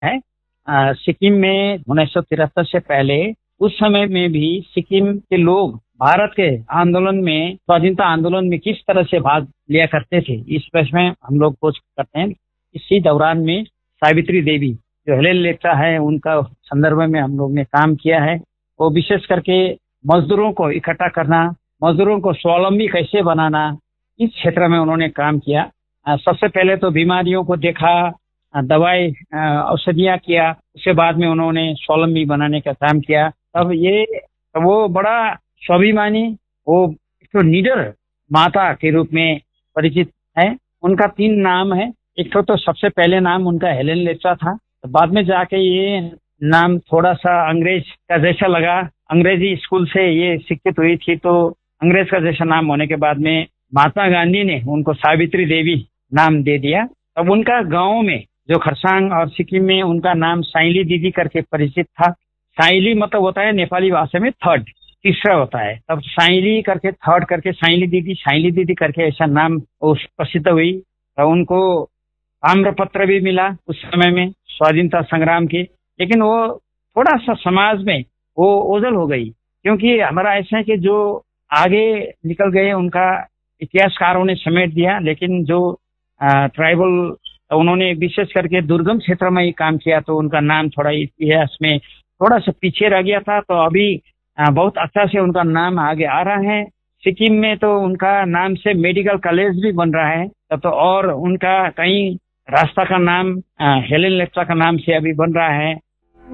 है। सिक्किम में 1973 से पहले उस समय में भी सिक्किम के लोग भारत के आंदोलन में, स्वाधीनता आंदोलन में किस तरह से भाग लिया करते थे, इस प्रश्न में हम लोग खोज करते हैं। इसी दौरान में सावित्री देवी जो हेलेन लेप्चा है, उनका संदर्भ में हम लोग ने काम किया है। वो विशेष करके मजदूरों को इकट्ठा करना, मजदूरों को स्वावलंबी कैसे बनाना, इस क्षेत्र में उन्होंने काम किया। सबसे पहले तो बीमारियों को देखा, दवाई औषधियाँ किया, उसके बाद में उन्होंने स्वावलंबी बनाने का काम किया। तब ये वो बड़ा स्वाभिमानी, वो तो निडर माता के रूप में परिचित है। उनका 3 नाम है। एक तो सबसे पहले नाम उनका हेलेन लेप्चा था, तो बाद में जाके ये नाम थोड़ा सा अंग्रेज का जैसा लगा। अंग्रेजी स्कूल से ये शिक्षित हुई थी, तो अंग्रेज का जैसा नाम होने के बाद में महात्मा गांधी ने उनको सावित्री देवी नाम दे दिया। तब उनका गांव में जो खरसाङ और सिक्किम में उनका नाम साइली दीदी करके परिचित था। साइली मतलब होता है नेपाली भाषा में थर्ड, तीसरा होता है। तब साइली करके थर्ड करके साइली दीदी करके ऐसा नाम प्रसिद्ध हुई। तो उनको ताम्रपत्र भी मिला उस समय में स्वाधीनता संग्राम की। लेकिन वो थोड़ा सा समाज में वो ओझल हो गई, क्योंकि हमारा ऐसा है कि जो आगे निकल गए उनका इतिहासकारों ने समेट दिया, लेकिन जो ट्राइबल, उन्होंने विशेष करके दुर्गम क्षेत्र में ही काम किया, तो उनका नाम थोड़ा इतिहास में थोड़ा सा पीछे रह गया था। तो अभी बहुत अच्छा से उनका नाम आगे आ रहा है। सिक्किम में तो उनका नाम से मेडिकल कॉलेज भी बन रहा है। तब तो और उनका कई रास्ता का नाम हेलेन लेप्चा का नाम से अभी बन रहा है।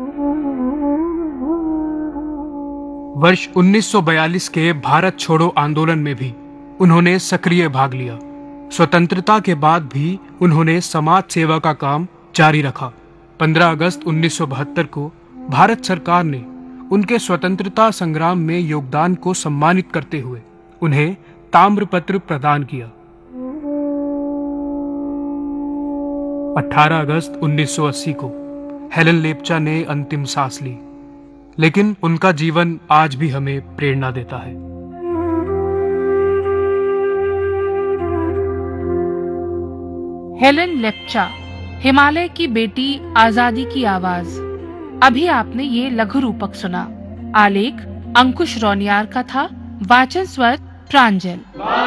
वर्ष 1942 के भारत छोड़ो आंदोलन में भी उन्होंने सक्रिय भाग लिया। स्वतंत्रता के बाद भी उन्होंने समाज सेवा का काम जारी रखा। 15 अगस्त 1972 को भारत सरकार ने उनके स्वतंत्रता संग्राम में योगदान को सम्मानित करते हुए उन्हें ताम्रपत्र प्रदान किया। 18 अगस्त 1980 को हेलेन लेप्चा ने अंतिम सांस ली, लेकिन उनका जीवन आज भी हमें प्रेरणा देता है। हेलेन लेप्चा, हिमालय की बेटी, आजादी की आवाज। अभी आपने ये लघु रूपक सुना। आलेख अंकुश रौनियार का था। वाचन स्वर प्रांजल।